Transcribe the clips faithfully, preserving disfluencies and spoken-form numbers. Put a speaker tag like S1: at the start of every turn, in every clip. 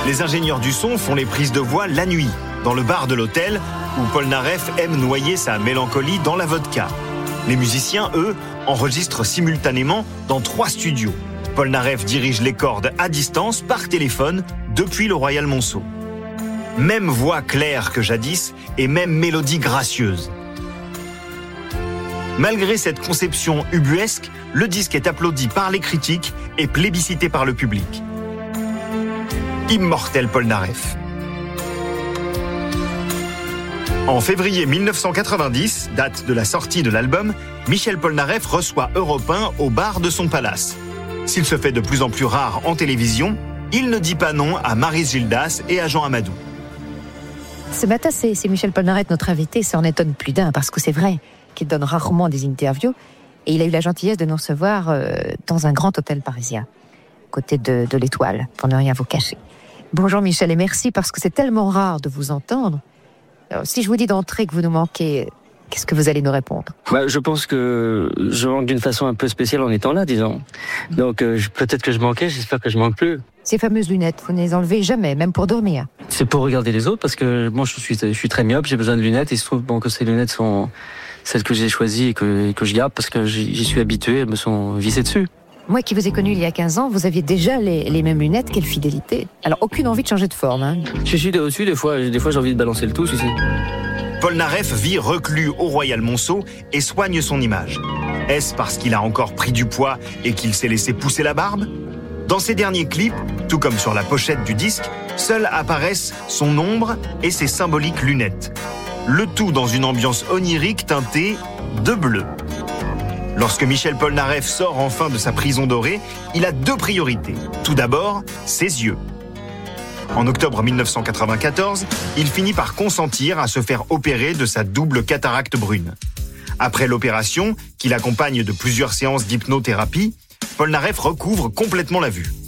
S1: Les ingénieurs du son font les prises de voix la nuit, dans le bar de l'hôtel, où Polnareff aime noyer sa mélancolie dans la vodka. Les musiciens, eux, enregistrent simultanément dans trois studios. Polnareff dirige les cordes à distance par téléphone depuis le Royal Monceau. Même voix claire que jadis et même mélodie gracieuse. Malgré cette conception ubuesque, le disque est applaudi par les critiques et plébiscité par le public. Immortel Polnareff. En février mille neuf cent quatre-vingt-dix, date de la sortie de l'album, Michel Polnareff reçoit Europe un au bar de son palace. S'il se fait de plus en plus rare en télévision, il ne dit pas non à Maryse Gildas et à Jean Amadou.
S2: Ce matin, c'est, c'est Michel Polnareff, notre invité, ça en étonne plus d'un, parce que c'est vrai qu'il donne rarement des interviews, et il a eu la gentillesse de nous recevoir euh, dans un grand hôtel parisien, côté de, de l'Étoile, pour ne rien vous cacher. Bonjour Michel, et merci, parce que c'est tellement rare de vous entendre. Alors, si je vous dis d'entrée que vous nous manquez, qu'est-ce que vous allez nous répondre ?
S3: Bah, je pense que je manque d'une façon un peu spéciale en étant là, disons. Donc euh, peut-être que je manquais, j'espère que je manque plus.
S2: Ces fameuses lunettes, vous ne les enlevez jamais, même pour dormir.
S3: C'est pour regarder les autres, parce que moi je suis, je suis très myope, j'ai besoin de lunettes, et il se trouve bon, que ces lunettes sont celles que j'ai choisies et que, et que je garde, parce que j'y, j'y suis habitué, elles me sont vissées dessus.
S2: Moi qui vous ai connu il y a quinze ans, vous aviez déjà les, les mêmes lunettes, quelle fidélité. Alors aucune envie de changer de forme. Hein.
S3: Je suis au-dessus, des fois, des fois j'ai envie de balancer le tout, ici.
S1: Polnareff vit reclus au Royal Monceau et soigne son image. Est-ce parce qu'il a encore pris du poids et qu'il s'est laissé pousser la barbe ? Dans ses derniers clips, tout comme sur la pochette du disque, seuls apparaissent son ombre et ses symboliques lunettes. Le tout dans une ambiance onirique teintée de bleu. Lorsque Michel Polnareff sort enfin de sa prison dorée, il a deux priorités. Tout d'abord, ses yeux. En octobre mille neuf cent quatre-vingt-quatorze, il finit par consentir à se faire opérer de sa double cataracte brune. Après l'opération, qui l'accompagne de plusieurs séances d'hypnothérapie, Polnareff recouvre complètement la vue.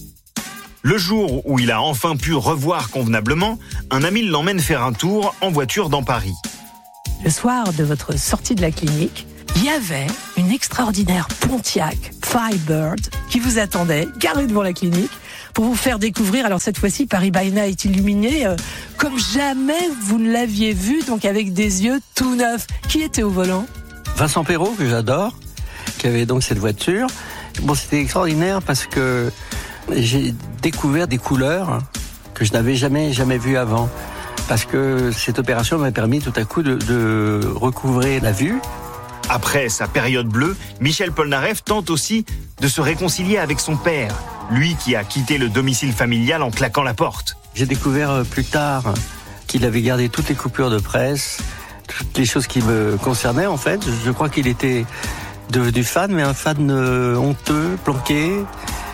S1: Le jour où il a enfin pu revoir convenablement, un ami l'emmène faire un tour en voiture dans Paris.
S4: Le soir de votre sortie de la clinique, il y avait une extraordinaire Pontiac Firebird qui vous attendait, garée devant la clinique, pour vous faire découvrir, alors cette fois-ci, Paris by Night illuminé, euh, comme jamais vous ne l'aviez vu, donc avec des yeux tout neufs. Qui était au volant ?
S5: Vincent Perrault, que j'adore, qui avait donc cette voiture. Bon, c'était extraordinaire parce que j'ai découvert des couleurs que je n'avais jamais, jamais vues avant. Parce que cette opération m'a permis tout à coup de, de recouvrer la vue.
S1: Après sa période bleue, Michel Polnareff tente aussi de se réconcilier avec son père, lui qui a quitté le domicile familial en claquant la porte.
S5: J'ai découvert plus tard qu'il avait gardé toutes les coupures de presse, toutes les choses qui me concernaient en fait. Je crois qu'il était devenu fan, mais un fan euh, honteux, planqué,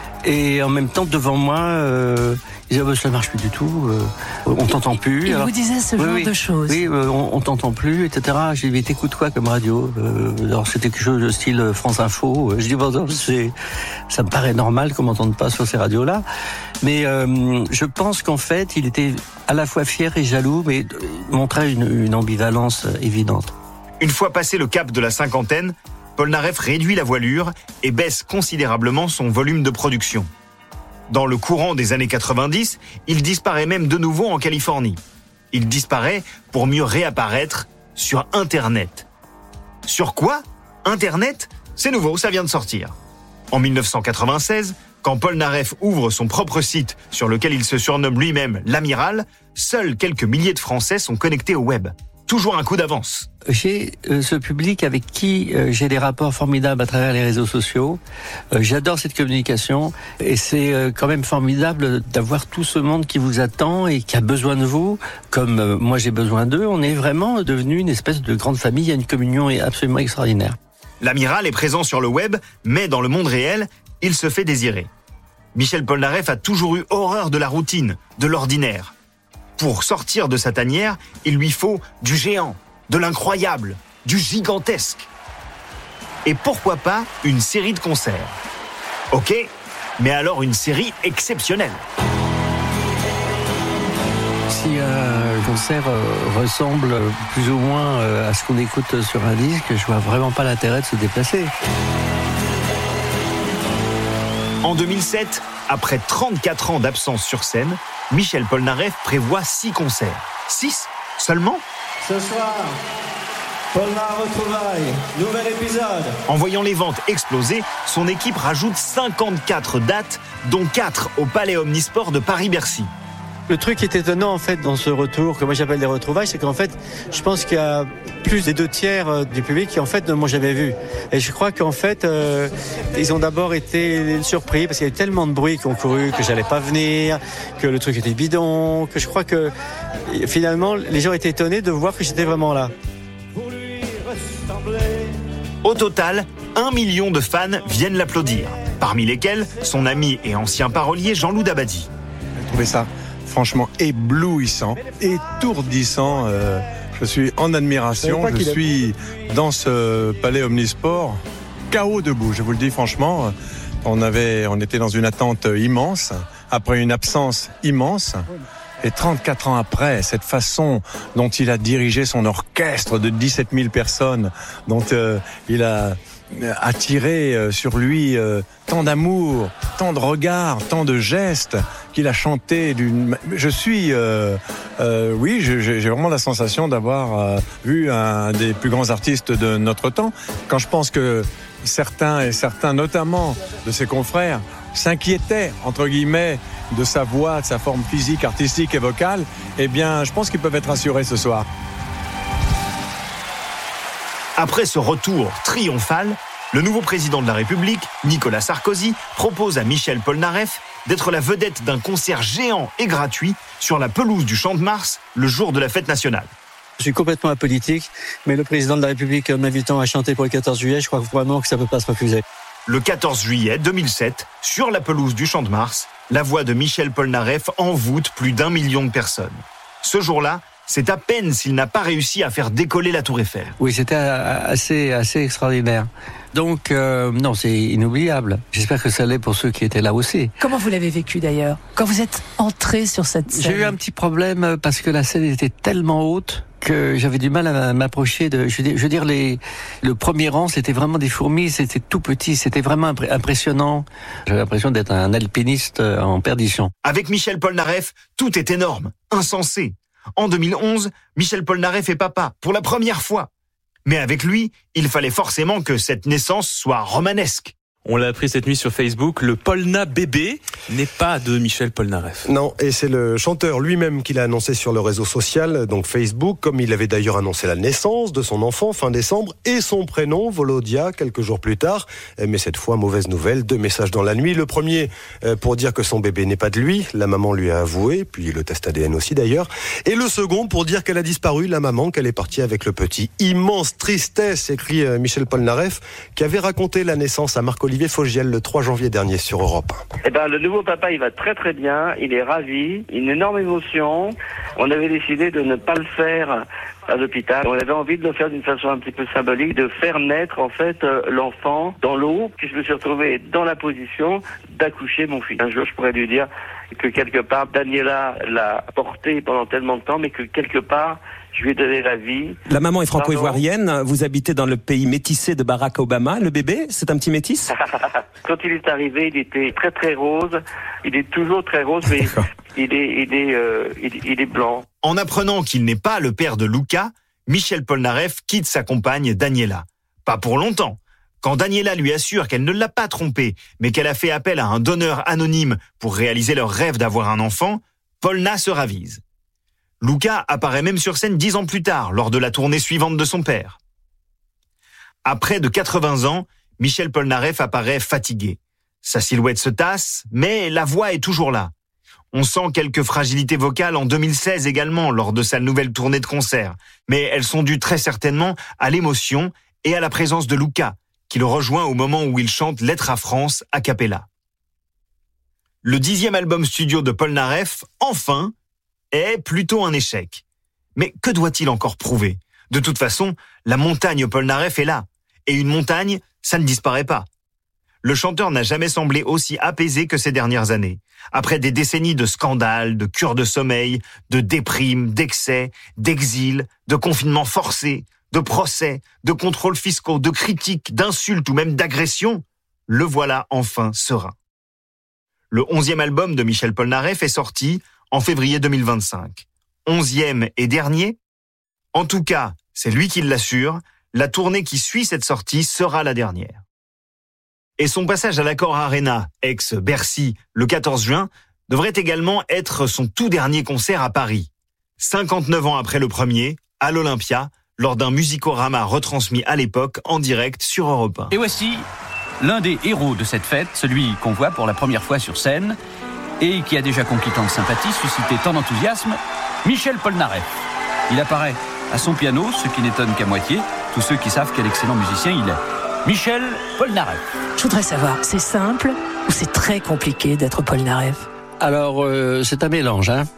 S5: et en même temps devant moi, euh, il disait bah, ça ne marche plus du tout, euh, on t'entend plus.
S4: Il
S5: Alors,
S4: vous disait ce
S5: oui,
S4: genre
S5: oui,
S4: de choses.
S5: Oui, euh, on, on t'entend plus, et cetera. J'ai dit t'écoutes quoi comme radio euh, Alors c'était quelque chose de style France Info. Je dis bon, c'est, ça me paraît normal qu'on m'entende pas sur ces radios-là, mais euh, je pense qu'en fait il était à la fois fier et jaloux, mais montrait une, une ambivalence évidente.
S1: Une fois passé le cap de la cinquantaine, Polnareff réduit la voilure et baisse considérablement son volume de production. Dans le courant des années quatre-vingt-dix, il disparaît même de nouveau en Californie. Il disparaît pour mieux réapparaître sur Internet. Sur quoi ? Internet ? C'est nouveau, ça vient de sortir. En mille neuf cent quatre-vingt-seize, quand Polnareff ouvre son propre site sur lequel il se surnomme lui-même l'Amiral, seuls quelques milliers de Français sont connectés au web. Toujours un coup d'avance.
S5: J'ai euh, ce public avec qui euh, j'ai des rapports formidables à travers les réseaux sociaux. Euh, j'adore cette communication et c'est euh, quand même formidable d'avoir tout ce monde qui vous attend et qui a besoin de vous, comme euh, moi j'ai besoin d'eux. On est vraiment devenu une espèce de grande famille. Il y a une communion absolument extraordinaire.
S1: L'Amiral est présent sur le web, mais dans le monde réel, il se fait désirer. Michel Polnareff a toujours eu horreur de la routine, de l'ordinaire. Pour sortir de sa tanière, il lui faut du géant, de l'incroyable, du gigantesque. Et pourquoi pas une série de concerts ? Ok, mais alors une série exceptionnelle.
S5: Si un concert ressemble plus ou moins à ce qu'on écoute sur un disque, je vois vraiment pas l'intérêt de se déplacer.
S1: En deux mille sept, Après trente-quatre ans d'absence sur scène, Michel Polnareff prévoit six concerts. Six seulement ?
S6: Ce soir, Polnareff retrouvailles, nouvel épisode.
S1: En voyant les ventes exploser, son équipe rajoute cinquante-quatre dates, dont quatre au Palais Omnisport de Paris-Bercy.
S5: Le truc qui est étonnant en fait dans ce retour, que moi j'appelle des retrouvailles, c'est qu'en fait, je pense qu'il y a plus des deux tiers du public qui en fait ne m'ont jamais vu. Et je crois qu'en fait, euh, ils ont d'abord été surpris parce qu'il y a eu tellement de bruit qui ont couru que j'allais pas venir, que le truc était bidon, que je crois que finalement les gens étaient étonnés de voir que j'étais vraiment là.
S1: Au total, un million de fans viennent l'applaudir, parmi lesquels son ami et ancien parolier Jean-Loup Dabadi.
S7: J'ai trouvé ça franchement éblouissant, étourdissant. Euh, je suis en admiration. Je suis dans ce palais Omnisport, K O debout. Je vous le dis franchement, on avait, on était dans une attente immense, après une absence immense. Et trente-quatre ans après, cette façon dont il a dirigé son orchestre de dix-sept mille personnes, dont euh, il a attiré euh, sur lui euh, tant d'amour, tant de regards, tant de gestes, qu'il a chanté d'une... Je suis... Euh, euh, oui, je, j'ai vraiment la sensation d'avoir euh, vu un des plus grands artistes de notre temps. Quand je pense que certains, et certains notamment de ses confrères, s'inquiétaient, entre guillemets, de sa voix, de sa forme physique, artistique et vocale, eh bien, je pense qu'ils peuvent être rassurés ce soir.
S1: Après ce retour triomphal, le nouveau président de la République, Nicolas Sarkozy, propose à Michel Polnareff d'être la vedette d'un concert géant et gratuit sur la pelouse du Champ de Mars le jour de la fête nationale.
S5: Je suis complètement apolitique, mais le président de la République m'invitant à chanter pour le quatorze juillet, je crois vraiment que ça ne peut pas se refuser.
S1: Le quatorze juillet deux mille sept, sur la pelouse du Champ de Mars, la voix de Michel Polnareff envoûte plus d'un million de personnes. Ce jour-là, c'est à peine s'il n'a pas réussi à faire décoller la Tour Eiffel.
S5: Oui, c'était assez, assez extraordinaire. Donc, euh, non, c'est inoubliable. J'espère que ça l'est pour ceux qui étaient là aussi.
S4: Comment vous l'avez vécu d'ailleurs, quand vous êtes entré sur cette scène ?
S5: J'ai eu un petit problème parce que la scène était tellement haute que j'avais du mal à m'approcher de... Je veux dire, je veux dire les, le premier rang, c'était vraiment des fourmis, c'était tout petit, c'était vraiment impressionnant. J'avais l'impression d'être un alpiniste en perdition.
S1: Avec Michel Polnareff, tout est énorme, insensé. En deux mille onze, Michel Polnareff est papa, pour la première fois. Mais avec lui, il fallait forcément que cette naissance soit romanesque.
S8: On l'a appris cette nuit sur Facebook, le Polna bébé n'est pas de Michel Polnareff.
S9: Non, et c'est le chanteur lui-même qui l'a annoncé sur le réseau social, donc Facebook, comme il avait d'ailleurs annoncé la naissance de son enfant fin décembre et son prénom, Volodia, quelques jours plus tard. Mais cette fois, mauvaise nouvelle, deux messages dans la nuit. Le premier pour dire que son bébé n'est pas de lui, la maman lui a avoué, puis le test A D N aussi d'ailleurs. Et le second pour dire qu'elle a disparu, la maman, qu'elle est partie avec le petit. Immense tristesse, écrit Michel Polnareff, qui avait raconté la naissance à Marc-Olivier Fogiel le trois janvier dernier sur Europe un.
S10: Eh ben, le nouveau papa, il va très très bien, il est ravi, une énorme émotion. On avait décidé de ne pas le faire à l'hôpital. On avait envie de le faire d'une façon un petit peu symbolique, de faire naître en fait euh, l'enfant dans l'eau. Puis je me suis retrouvé dans la position d'accoucher mon fils. Un jour, je pourrais lui dire que quelque part, Daniela l'a porté pendant tellement de temps, mais que quelque part, je lui ai donné la vie.
S8: La maman est franco-ivoirienne, vous habitez dans le pays métissé de Barack Obama. Le bébé, c'est un petit métis ?
S10: Quand il est arrivé, il était très très rose. Il est toujours très rose, mais il est, il, est, euh, il, il est blanc.
S1: En apprenant qu'il n'est pas le père de Luca, Michel Polnareff quitte sa compagne Daniela. Pas pour longtemps. Quand Daniela lui assure qu'elle ne l'a pas trompé, mais qu'elle a fait appel à un donneur anonyme pour réaliser leur rêve d'avoir un enfant, Polna se ravise. Luca apparaît même sur scène dix ans plus tard, lors de la tournée suivante de son père. À près de quatre-vingts ans, Michel Polnareff apparaît fatigué. Sa silhouette se tasse, mais la voix est toujours là. On sent quelques fragilités vocales en deux mille seize également, lors de sa nouvelle tournée de concert. Mais elles sont dues très certainement à l'émotion et à la présence de Luca, qui le rejoint au moment où il chante Lettre à France a cappella. Le dixième album studio de Polnareff, enfin, est plutôt un échec. Mais que doit-il encore prouver ? De toute façon, la montagne Polnareff est là. Et une montagne, ça ne disparaît pas. Le chanteur n'a jamais semblé aussi apaisé que ces dernières années. Après des décennies de scandales, de cures de sommeil, de déprimes, d'excès, d'exil, de confinements forcés, de procès, de contrôles fiscaux, de critiques, d'insultes ou même d'agressions, le voilà enfin serein. Le onzième album de Michel Polnareff est sorti en février deux mille vingt-cinq. Onzième et dernier? En tout cas, c'est lui qui l'assure, la tournée qui suit cette sortie sera la dernière. Et son passage à l'Accor Arena, ex-Bercy, le quatorze juin, devrait également être son tout dernier concert à Paris. cinquante-neuf ans après le premier, à l'Olympia, lors d'un musicorama retransmis à l'époque en direct sur Europe un.
S11: Et voici l'un des héros de cette fête, celui qu'on voit pour la première fois sur scène et qui a déjà conquis tant de sympathie, suscité tant d'enthousiasme, Michel Polnareff. Il apparaît à son piano, ce qui n'étonne qu'à moitié tous ceux qui savent quel excellent musicien il est. Michel Polnareff.
S4: Je voudrais savoir, c'est simple ou c'est très compliqué d'être Polnareff?
S5: Alors, euh, c'est un mélange, hein.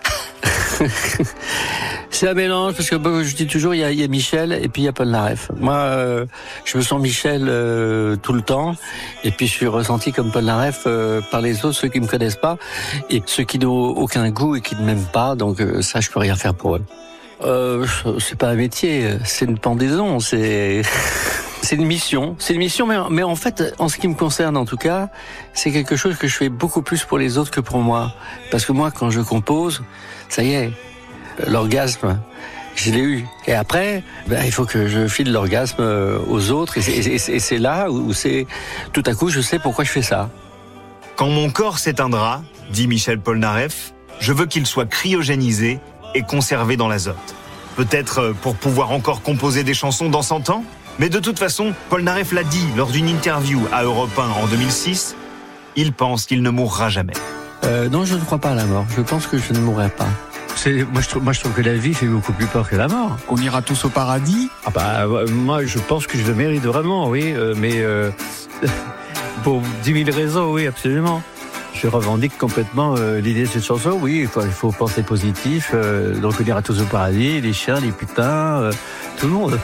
S5: C'est un mélange parce que bon, je dis toujours il y a, il y a Michel et puis il y a Polnareff. Moi, euh, je me sens Michel euh, tout le temps et puis je suis ressenti comme Polnareff euh, par les autres, ceux qui me connaissent pas et ceux qui n'ont aucun goût et qui ne m'aiment pas. Donc euh, ça, je peux rien faire pour eux. Euh, c'est pas un métier, c'est une pendaison, c'est c'est une mission, c'est une mission. Mais, mais en fait, en ce qui me concerne, en tout cas, c'est quelque chose que je fais beaucoup plus pour les autres que pour moi. Parce que moi, quand je compose, ça y est. L'orgasme, je l'ai eu. Et après, ben, il faut que je file l'orgasme aux autres. Et c'est, et c'est, et c'est là où c'est... Tout à coup, je sais pourquoi je fais ça.
S1: Quand mon corps s'éteindra, dit Michel Polnareff, je veux qu'il soit cryogénisé et conservé dans l'azote. Peut-être pour pouvoir encore composer des chansons dans cent ans? Mais de toute façon, Polnareff l'a dit lors d'une interview à Europe un en deux mille six, il pense qu'il ne mourra jamais.
S5: Euh, non, je ne crois pas à la mort. Je pense que je ne mourrai pas. C'est, moi, je trouve, moi, je trouve que la vie fait beaucoup plus peur que la mort.
S12: On ira tous au paradis?
S13: Ah bah, moi, je pense que je le mérite vraiment, oui. Euh, mais euh, pour dix mille raisons, oui, absolument. Je revendique complètement euh, l'idée de cette chanson. Oui, il faut, il faut penser positif. Euh, donc, on ira tous au paradis, les chiens, les putains, euh, tout le monde.